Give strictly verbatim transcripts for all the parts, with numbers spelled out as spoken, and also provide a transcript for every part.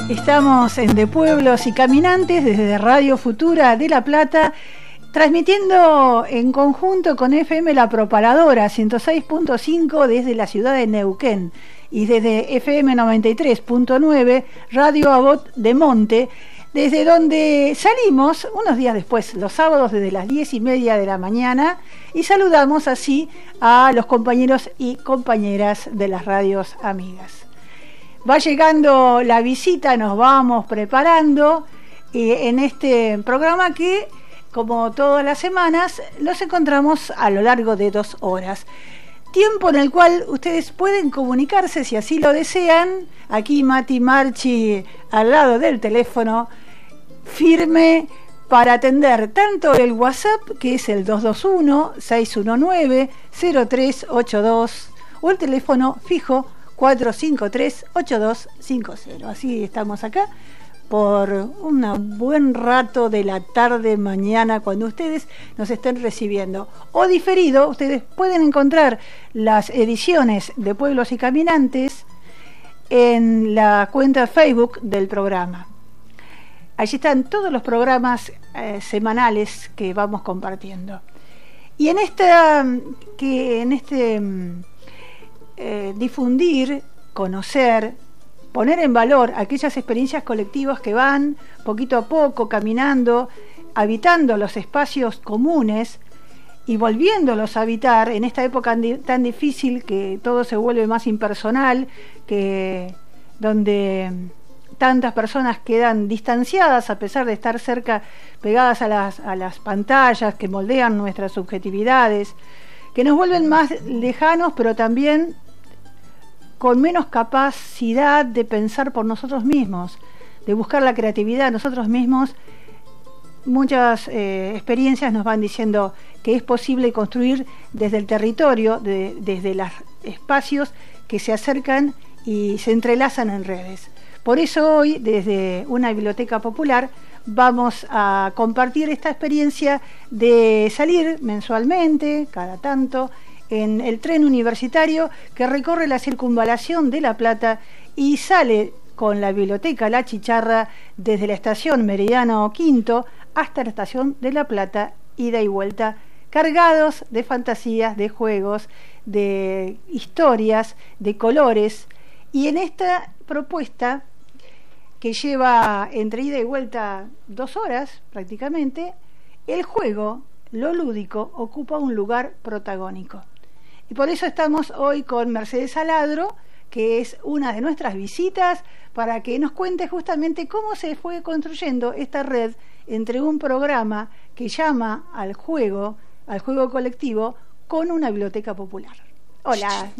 Estamos en De Pueblos y Caminantes desde Radio Futura de La Plata, transmitiendo en conjunto con F M La Propaladora ciento seis punto cinco desde la ciudad de Neuquén y desde F M noventa y tres punto nueve Radio Abot de Monte, desde donde salimos unos días después, los sábados desde las diez y media de la mañana, y saludamos así a los compañeros y compañeras de las radios amigas. Va llegando la visita, nos vamos preparando eh, en este programa que, como todas las semanas, los encontramos a lo largo de dos horas. Tiempo en el cual ustedes pueden comunicarse si así lo desean. Aquí Mati Marchi al lado del teléfono, firme para atender tanto el WhatsApp, que es el dos dos uno, seis uno nueve, cero tres ocho dos, o el teléfono fijo cuatro cinco tres, ocho dos cinco cero. Así estamos acá por un buen rato de la tarde, mañana, cuando ustedes nos estén recibiendo. O diferido, ustedes pueden encontrar las ediciones de Pueblos y Caminantes en la cuenta Facebook del programa. Allí están todos los programas eh, semanales que vamos compartiendo. Y en esta, que en este eh, difundir, conocer, poner en valor aquellas experiencias colectivas que van poquito a poco caminando, habitando los espacios comunes y volviéndolos a habitar en esta época tan difícil que todo se vuelve más impersonal, que donde tantas personas quedan distanciadas a pesar de estar cerca, pegadas a las, a las pantallas que moldean nuestras subjetividades, que nos vuelven más lejanos, pero también con menos capacidad de pensar por nosotros mismos, de buscar la creatividad nosotros mismos. Muchas eh, experiencias nos van diciendo que es posible construir desde el territorio, de, desde los espacios que se acercan y se entrelazan en redes. Por eso hoy, desde una biblioteca popular, vamos a compartir esta experiencia de salir mensualmente, cada tanto, en el tren universitario que recorre la circunvalación de La Plata y sale con la biblioteca La Chicharra desde la estación Meridiano Quinto hasta la estación de La Plata, ida y vuelta, cargados de fantasías, de juegos, de historias, de colores. Y en esta propuesta, que lleva entre ida y vuelta dos horas prácticamente, el juego, lo lúdico, ocupa un lugar protagónico. Y por eso estamos hoy con Mercedes Aladro, que es una de nuestras visitas, para que nos cuente justamente cómo se fue construyendo esta red entre un programa que llama al juego, al juego colectivo, con una biblioteca popular. Hola.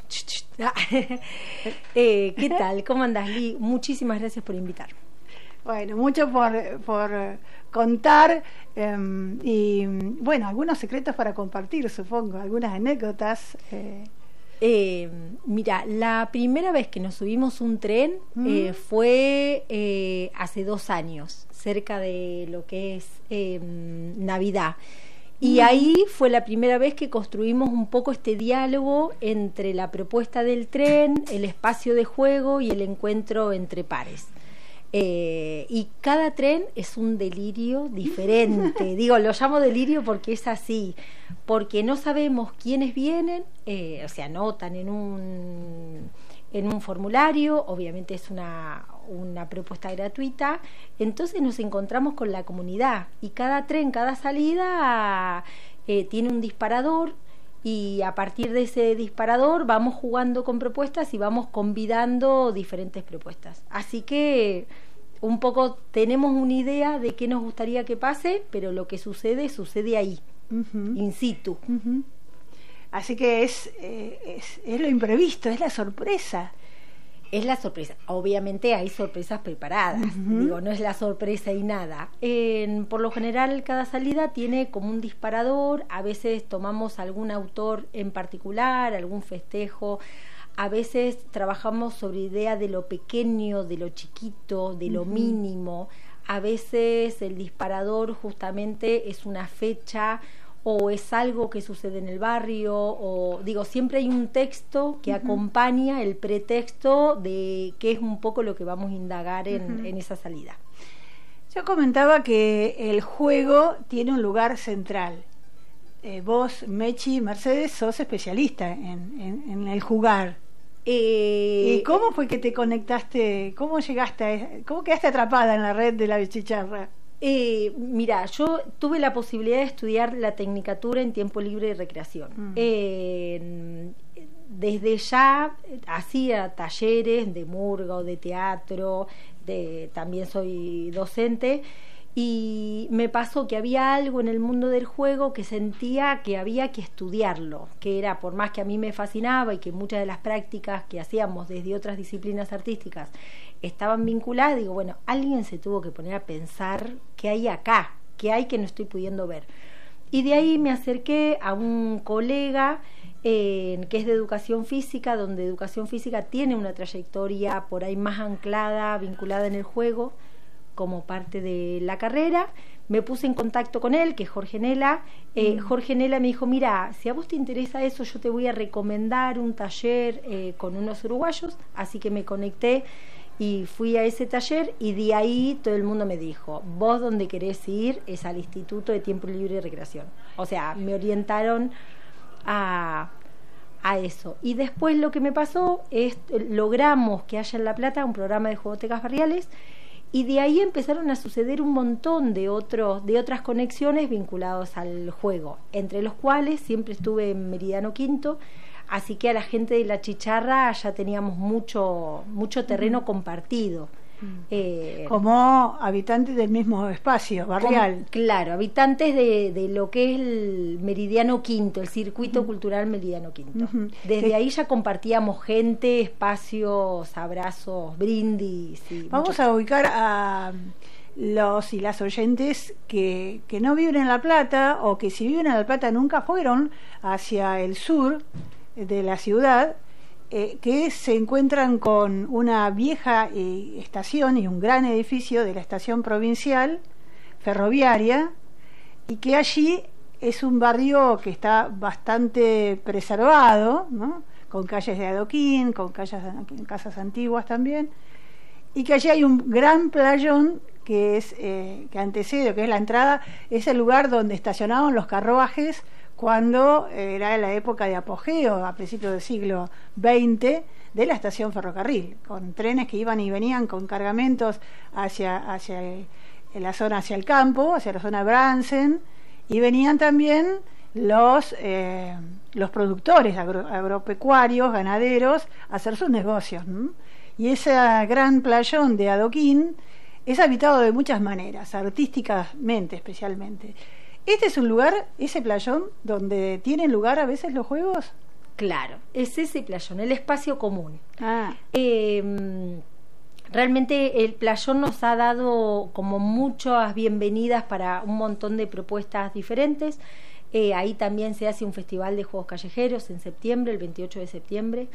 eh, ¿Qué tal? ¿Cómo andás, Lee? Muchísimas gracias por invitarme. Bueno, mucho por, por contar eh, y, bueno, algunos secretos para compartir, supongo, algunas anécdotas. Eh. Eh, mira, la primera vez que nos subimos un tren mm. eh, fue eh, hace dos años, cerca de lo que es eh, Navidad. Y ahí fue la primera vez que construimos un poco este diálogo entre la propuesta del tren, el espacio de juego y el encuentro entre pares. Eh, y cada tren es un delirio diferente. Digo, lo llamo delirio porque es así, porque no sabemos quiénes vienen, eh, o sea, anotan en un en un formulario, obviamente es una, una propuesta gratuita, entonces nos encontramos con la comunidad y cada tren, cada salida eh, tiene un disparador y a partir de ese disparador vamos jugando con propuestas y vamos convidando diferentes propuestas. Así que un poco tenemos una idea de qué nos gustaría que pase, pero lo que sucede, sucede ahí, uh-huh. in situ. Uh-huh. Así que es, eh, es, es lo imprevisto, es la sorpresa. Es la sorpresa. Obviamente hay sorpresas preparadas. Uh-huh. Digo, no es la sorpresa y nada. Eh, por lo general, cada salida tiene como un disparador. A veces tomamos algún autor en particular, algún festejo. A veces trabajamos sobre idea de lo pequeño, de lo chiquito, de lo uh-huh. mínimo. A veces el disparador justamente es una fecha o es algo que sucede en el barrio, o digo, siempre hay un texto que uh-huh. acompaña el pretexto de qué es un poco lo que vamos a indagar en, uh-huh. en esa salida. Yo comentaba que el juego tiene un lugar central. Eh, vos, Mechi, Mercedes, sos especialista en, en, en el jugar. Eh, ¿Y cómo fue que te conectaste? ¿Cómo llegaste? A, ¿Cómo quedaste atrapada en la red de la bicicharra? Eh, mira, yo tuve la posibilidad de estudiar la tecnicatura en tiempo libre y recreación. Mm. Eh, desde ya hacía talleres de murga o de teatro, de, también soy docente, y me pasó que había algo en el mundo del juego que sentía que había que estudiarlo, que era, por más que a mí me fascinaba y que muchas de las prácticas que hacíamos desde otras disciplinas artísticas estaban vinculadas, digo, bueno, alguien se tuvo que poner a pensar qué hay acá, qué hay que no estoy pudiendo ver. Y de ahí me acerqué a un colega eh, que es de educación física, donde educación física tiene una trayectoria por ahí más anclada, vinculada en el juego, como parte de la carrera. Me puse en contacto con él, que es Jorge Nela. Eh, mm. Jorge Nela me dijo, mira, si a vos te interesa eso, yo te voy a recomendar un taller eh, con unos uruguayos. Así que me conecté y fui a ese taller, y de ahí todo el mundo me dijo, vos donde querés ir es al Instituto de Tiempo Libre y Recreación. O sea, me orientaron a, a eso. Y después lo que me pasó es, logramos que haya en La Plata un programa de jugotecas barriales, y de ahí empezaron a suceder un montón de otros de otras conexiones vinculados al juego, entre los cuales siempre estuve en Meridiano Quinto, así que a la gente de La Chicharra ya teníamos mucho mucho terreno mm. compartido. Mm. Eh, como habitantes del mismo espacio barrial. Como, claro, habitantes de, de lo que es el Meridiano Quinto, el circuito uh-huh. cultural Meridiano Quinto. Uh-huh. Desde eh, ahí ya compartíamos gente, espacios, abrazos, brindis. Y vamos muchas... a ubicar a los y las oyentes que, que no viven en La Plata, o que si viven en La Plata nunca fueron hacia el sur de la ciudad. Eh, que se encuentran con una vieja eh, estación y un gran edificio de la estación provincial ferroviaria, y que allí es un barrio que está bastante preservado, ¿no? Con calles de adoquín, con calles, casas antiguas también, y que allí hay un gran playón que es eh, que antecede, que es la entrada, es el lugar donde estacionaban los carruajes cuando era la época de apogeo, a principios del siglo veinte, de la estación ferrocarril, con trenes que iban y venían con cargamentos hacia, hacia el, en la zona, hacia el campo, hacia la zona de Bransen, y venían también los, eh, los productores agro, agropecuarios, ganaderos, a hacer sus negocios, ¿no? Y ese gran playón de adoquín es habitado de muchas maneras, artísticamente especialmente. ¿Este es un lugar, ese playón, donde tienen lugar a veces los juegos? Claro, es ese playón, el espacio común. Ah. Eh, realmente el playón nos ha dado como muchas bienvenidas para un montón de propuestas diferentes. Eh, ahí también se hace un festival de juegos callejeros en septiembre, el veintiocho de septiembre.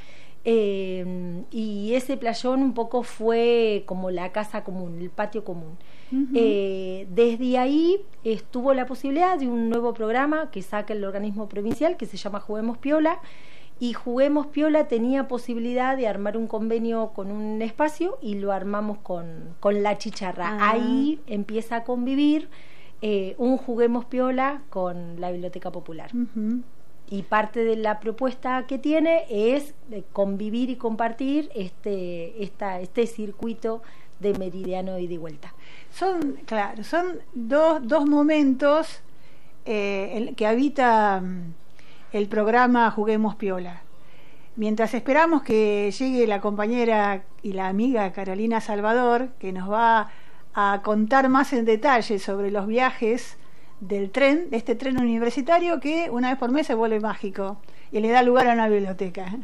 Eh, y ese playón un poco fue como la casa común, el patio común. Uh-huh. Eh, desde ahí estuvo la posibilidad de un nuevo programa que saca el organismo provincial, que se llama Juguemos Piola, y Juguemos Piola tenía posibilidad de armar un convenio con un espacio, y lo armamos con, con La Chicharra. Ah. Ahí empieza a convivir eh, un Juguemos Piola con la Biblioteca Popular. Uh-huh. Y parte de la propuesta que tiene es convivir y compartir este, esta, este circuito de meridiano ida y vuelta. Son, claro, son dos, dos momentos eh, el, que habita el programa Juguemos Piola. Mientras esperamos que llegue la compañera y la amiga Carolina Salvador, que nos va a contar más en detalle sobre los viajes del tren, de este tren universitario que una vez por mes se vuelve mágico y le da lugar a una biblioteca.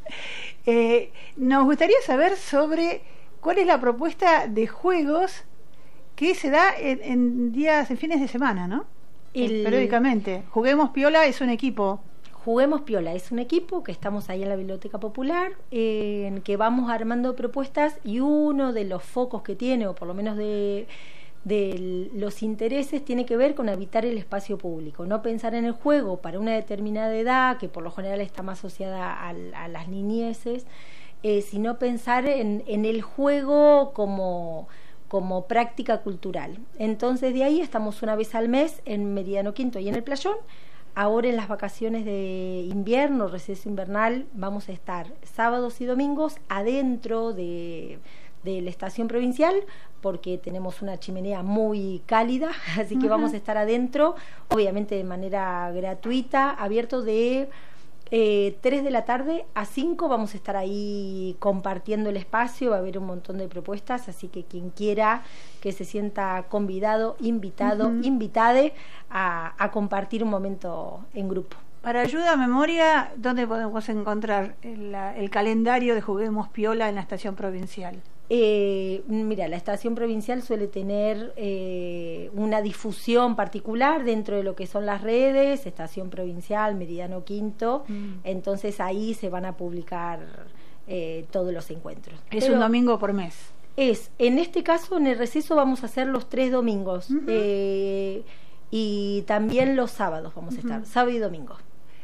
eh, nos gustaría saber sobre cuál es la propuesta de juegos que se da en, en días, en fines de semana, ¿no? El... Periódicamente. Juguemos Piola es un equipo. Juguemos Piola es un equipo que estamos ahí en la Biblioteca Popular, eh, en que vamos armando propuestas, y uno de los focos que tiene, o por lo menos de de los intereses tiene que ver con habitar el espacio público, no pensar en el juego para una determinada edad, que por lo general está más asociada a, a las niñeces, eh, sino pensar en, en el juego como, como práctica cultural. Entonces de ahí estamos una vez al mes en Meridiano Quinto y en el Playón. Ahora en las vacaciones de invierno, receso invernal, vamos a estar sábados y domingos adentro de, de la estación provincial, porque tenemos una chimenea muy cálida, así que uh-huh. vamos a estar adentro, obviamente de manera gratuita, abierto de eh, tres de la tarde a cinco, vamos a estar ahí compartiendo el espacio, va a haber un montón de propuestas, así que quien quiera que se sienta convidado, invitado, uh-huh. invitade a, a compartir un momento en grupo. Para ayuda a memoria, ¿dónde podemos encontrar el, el calendario de Juguemos Piola en la estación provincial? Eh, mira, la estación provincial suele tener eh, una difusión particular dentro de lo que son las redes, estación provincial, Meridiano Quinto, mm. entonces ahí se van a publicar eh, todos los encuentros. Es Pero un domingo por mes. Es, en este caso, en el receso vamos a hacer los tres domingos, uh-huh. eh, y también los sábados vamos uh-huh. a estar, sábado y domingo.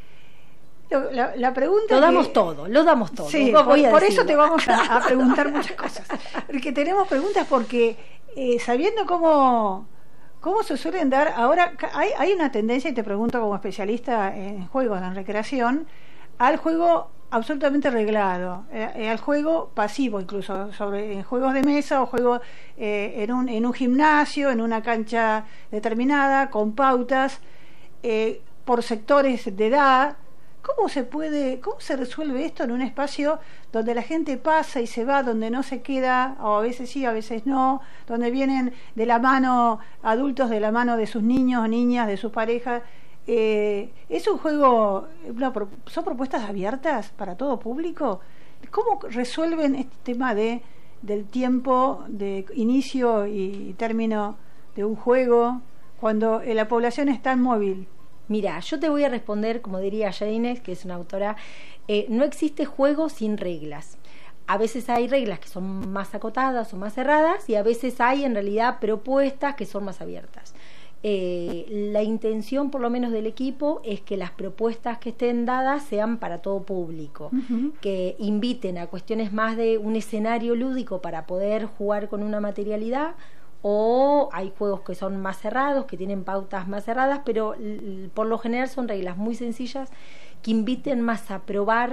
La, la pregunta lo damos que, todo, lo damos todo. Sí, por, por eso te vamos a, a preguntar muchas cosas. Porque tenemos preguntas porque eh, sabiendo cómo, cómo se suelen dar, ahora hay, hay una tendencia, y te pregunto como especialista en juegos, en recreación, al juego absolutamente reglado, eh, al juego pasivo incluso, sobre en juegos de mesa o juegos eh, en, un, en un gimnasio, en una cancha determinada, con pautas, eh, por sectores de edad. ¿Cómo se puede, cómo se resuelve esto en un espacio donde la gente pasa y se va, donde no se queda, o a veces sí, a veces no, donde vienen de la mano adultos, de la mano de sus niños, niñas, de sus parejas? Eh, ¿Es un juego, una, son propuestas abiertas para todo público? ¿Cómo resuelven este tema de del tiempo de inicio y término de un juego cuando la población es tan móvil? Mira, yo te voy a responder, como diría Jaynes, que es una autora, eh, no existe juego sin reglas. A veces hay reglas que son más acotadas o más cerradas y a veces hay en realidad propuestas que son más abiertas. Eh, la intención por lo menos del equipo es que las propuestas que estén dadas sean para todo público, uh-huh. que inviten a cuestiones más de un escenario lúdico para poder jugar con una materialidad, o hay juegos que son más cerrados, que tienen pautas más cerradas, pero l- por lo general son reglas muy sencillas que inviten más a probar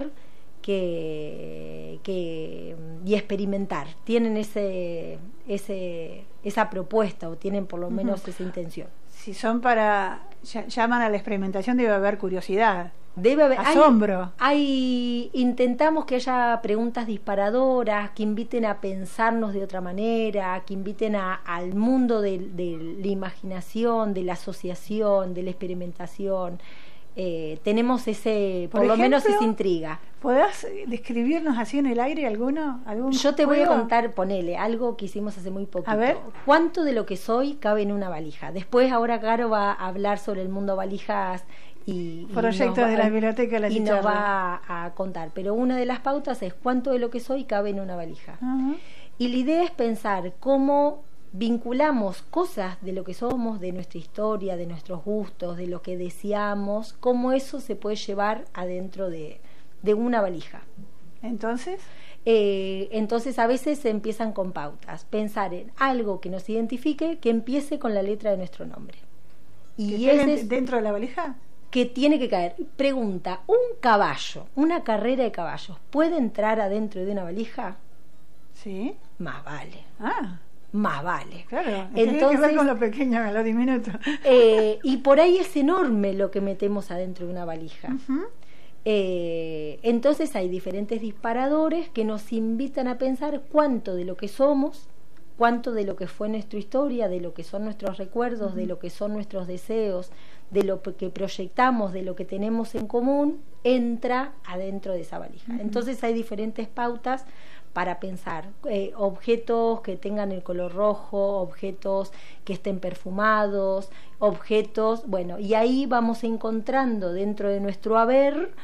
que, que y experimentar. Tienen ese, ese esa propuesta o tienen por lo menos uh-huh. esa intención. Si son para llaman a la experimentación, debe haber curiosidad. Debe haber asombro. Hay, hay intentamos que haya preguntas disparadoras, que inviten a pensarnos de otra manera, que inviten a, al mundo de, de la imaginación, de la asociación, de la experimentación. Eh, tenemos ese, por, por lo ejemplo, menos esa intriga. ¿Podés describirnos así en el aire alguno? ¿Algún Yo te juego? voy a contar, ponele, algo que hicimos hace muy poquito. A ver. ¿Cuánto de lo que soy cabe en una valija? Después ahora Caro va a hablar sobre el mundo valijas y, proyectos y de la biblioteca de la y Chicharra. nos va a, a contar. Pero una de las pautas es cuánto de lo que soy cabe en una valija. Uh-huh. Y la idea es pensar cómo vinculamos cosas de lo que somos, de nuestra historia, de nuestros gustos, de lo que deseamos, cómo eso se puede llevar adentro de, de una valija. Entonces, eh, entonces a veces se empiezan con pautas, pensar en algo que nos identifique, que empiece con la letra de nuestro nombre. Y ese es dentro de la valija. Que tiene que caer. Pregunta, ¿un caballo, una carrera de caballos, puede entrar adentro de una valija? Sí. Más vale. Ah. Más vale. Claro, entonces, tiene que ver con lo pequeño, con lo diminuto. Eh, y por ahí es enorme lo que metemos adentro de una valija. Uh-huh. Eh, entonces hay diferentes disparadores que nos invitan a pensar cuánto de lo que somos, cuánto de lo que fue nuestra historia, de lo que son nuestros recuerdos, uh-huh. de lo que son nuestros deseos, de lo que proyectamos, de lo que tenemos en común, entra adentro de esa valija. Uh-huh. Entonces hay diferentes pautas para pensar, eh, objetos que tengan el color rojo, objetos que estén perfumados, objetos, bueno, y ahí vamos encontrando dentro de nuestro haber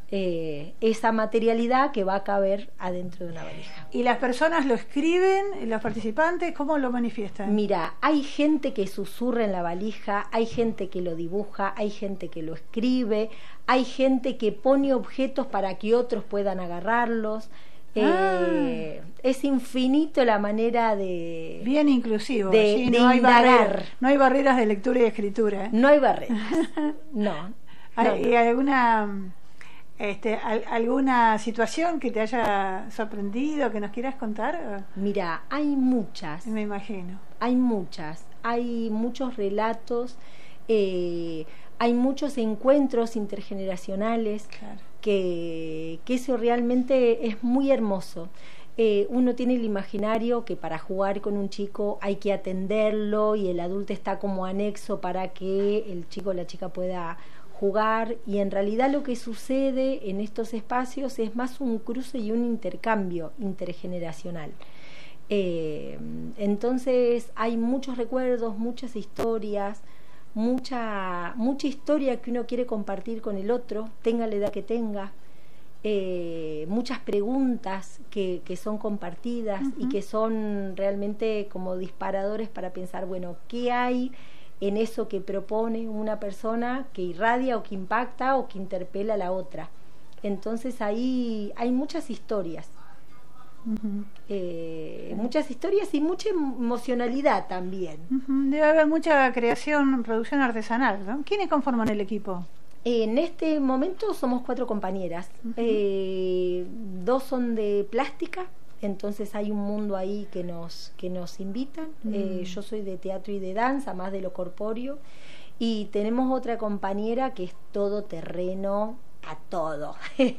eh, esa materialidad que va a caber adentro de una valija. ¿Y las personas lo escriben, los participantes, cómo lo manifiestan? Mira, hay gente que susurra en la valija, hay gente que lo dibuja, hay gente que lo escribe, hay gente que pone objetos para que otros puedan agarrarlos. Ah. Eh, es infinito la manera de bien inclusivo, de, sí, de no, hay barreras, no hay barreras de lectura y escritura, ¿eh? No hay barreras, no. no ¿Y alguna este, al, alguna situación que te haya sorprendido, que nos quieras contar? Mira, hay muchas. Me imagino. Hay muchas, hay muchos relatos, eh, hay muchos encuentros intergeneracionales. Claro. Que, que eso realmente es muy hermoso. Eh, uno tiene el imaginario que para jugar con un chico hay que atenderlo y el adulto está como anexo para que el chico o la chica pueda jugar, y en realidad lo que sucede en estos espacios es más un cruce y un intercambio intergeneracional. Eh, entonces hay muchos recuerdos, muchas historias, mucha mucha historia que uno quiere compartir con el otro, tenga la edad que tenga, eh, muchas preguntas que, que son compartidas. Uh-huh. Y que son realmente como disparadores para pensar, bueno, ¿qué hay en eso que propone una persona que irradia o que impacta o que interpela a la otra? Entonces ahí hay muchas historias. Uh-huh. eh, muchas historias y mucha emocionalidad también. Uh-huh. Debe haber mucha creación, producción artesanal, ¿no? ¿Quiénes conforman el equipo? En este momento somos cuatro compañeras. Uh-huh. eh, dos son de plástica, entonces hay un mundo ahí que nos que nos invitan. Uh-huh. eh, yo soy de teatro y de danza, más de lo corpóreo, y tenemos otra compañera que es todo terreno, a todo.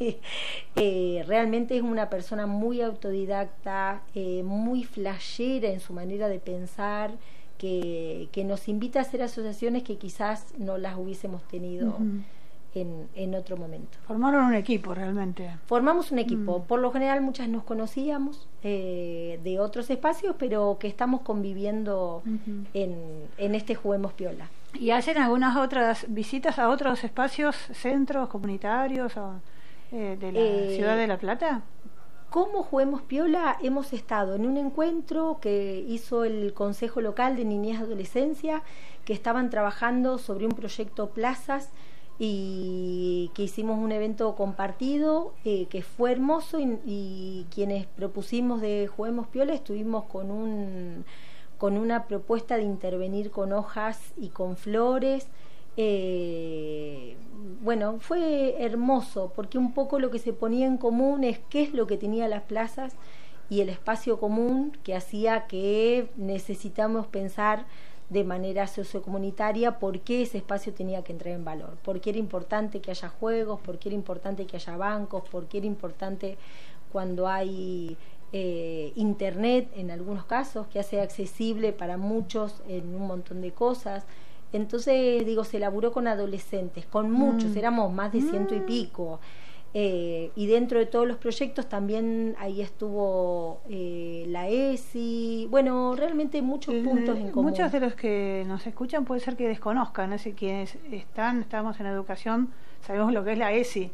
eh, realmente es una persona muy autodidacta, eh, muy flashera en su manera de pensar, que, que nos invita a hacer asociaciones que quizás no las hubiésemos tenido. Uh-huh. en, en otro momento. Formaron un equipo realmente. Formamos un equipo. Uh-huh. Por lo general muchas nos conocíamos eh, de otros espacios, pero que estamos conviviendo uh-huh. en, en este Juguemos Piola. ¿Y hacen algunas otras visitas a otros espacios, centros comunitarios o, eh, de la eh, ciudad de La Plata? Como Juguemos Piola hemos estado en un encuentro que hizo el Consejo Local de Niñez y Adolescencia, que estaban trabajando sobre un proyecto Plazas, y que hicimos un evento compartido eh, que fue hermoso, y, y quienes propusimos de Juguemos Piola estuvimos con un con una propuesta de intervenir con hojas y con flores. Eh, bueno, fue hermoso porque un poco lo que se ponía en común es qué es lo que tenía las plazas y el espacio común que hacía que necesitamos pensar de manera sociocomunitaria por qué ese espacio tenía que entrar en valor, por qué era importante que haya juegos, por qué era importante que haya bancos, por qué era importante cuando hay eh, internet en algunos casos, que hace accesible para muchos en un montón de cosas. Entonces, digo, se elaboró con adolescentes, con muchos, mm. éramos más de ciento y pico. Eh, y dentro de todos los proyectos también ahí estuvo eh, la E S I, bueno, realmente muchos puntos en común. Muchos de los que nos escuchan puede ser que desconozcan, no sé quienes están, estamos en educación, sabemos lo que es la E S I,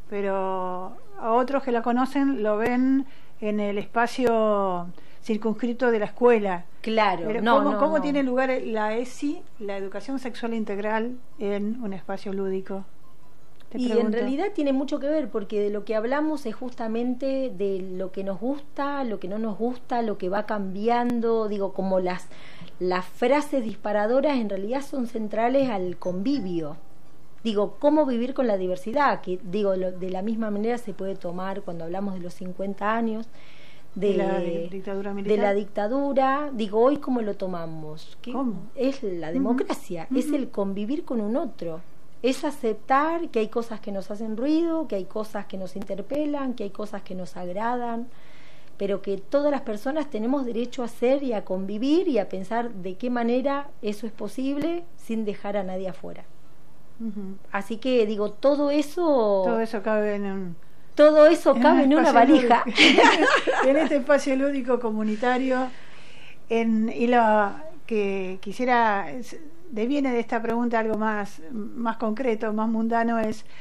pero a otros que la conocen lo ven en el espacio circunscrito de la escuela. Claro, pero no, ¿cómo, no, ¿cómo no. tiene lugar la E S I, la educación sexual integral, en un espacio lúdico? Te y pregunto. En realidad tiene mucho que ver, porque de lo que hablamos es justamente de lo que nos gusta, lo que no nos gusta, lo que va cambiando, digo, como las, las frases disparadoras en realidad son centrales al convivio. Digo, cómo vivir con la diversidad, que digo, lo, de la misma manera se puede tomar cuando hablamos de los cincuenta años, de, de la dictadura militar. De la dictadura, digo, hoy cómo lo tomamos. ¿Qué? ¿Cómo? Es la democracia, uh-huh. es el convivir con un otro. Es aceptar que hay cosas que nos hacen ruido, que hay cosas que nos interpelan, que hay cosas que nos agradan, pero que todas las personas tenemos derecho a ser y a convivir y a pensar de qué manera eso es posible sin dejar a nadie afuera. Uh-huh. Así que digo, todo eso... Todo eso cabe en un... Todo eso en cabe en una valija. En este espacio lúdico comunitario. En, y lo que quisiera... deviene de esta pregunta algo más, más concreto, más mundano, es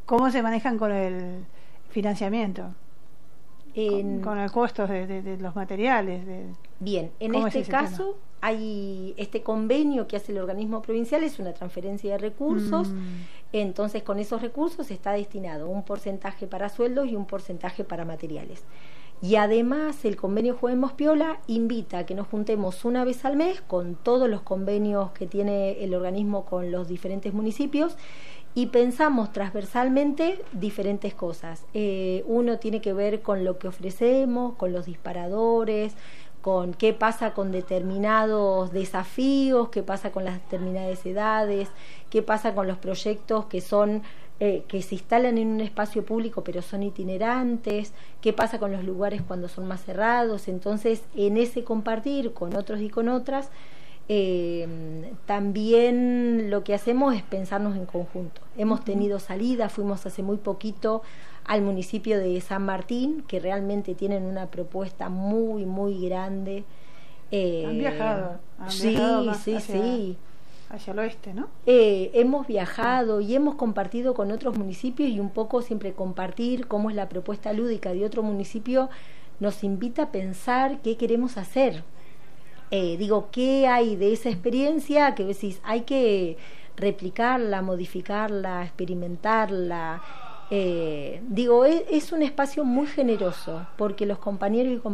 ¿Cómo se manejan con el financiamiento? En, con, con el costo de, de, de los materiales. De, bien, en este caso tema? hay este convenio que hace el organismo provincial, es una transferencia de recursos, mm. entonces con esos recursos está destinado un porcentaje para sueldos y un porcentaje para materiales. Y además el convenio Juguemos Piola invita a que nos juntemos una vez al mes con todos los convenios que tiene el organismo con los diferentes municipios y pensamos transversalmente diferentes cosas. Eh, uno tiene que ver con lo que ofrecemos, con los disparadores, con qué pasa con determinados desafíos, qué pasa con las determinadas edades, qué pasa con los proyectos que son eh, que se instalan en un espacio público pero son itinerantes, qué pasa con los lugares cuando son más cerrados. Entonces, en ese compartir con otros y con otras, Eh, también lo que hacemos es pensarnos en conjunto. Hemos tenido salidas, fuimos hace muy poquito al municipio de San Martín, que realmente tienen una propuesta muy, muy grande. Eh, han viajado, han sí, viajado más sí, hacia, sí. hacia el oeste, ¿no? Eh, hemos viajado y hemos compartido con otros municipios y un poco siempre compartir cómo es la propuesta lúdica de otro municipio nos invita a pensar qué queremos hacer. Eh, digo, ¿qué hay de esa experiencia que decís, hay que replicarla, modificarla, experimentarla? Eh, digo, es, es un espacio muy generoso, porque los compañeros y compañeras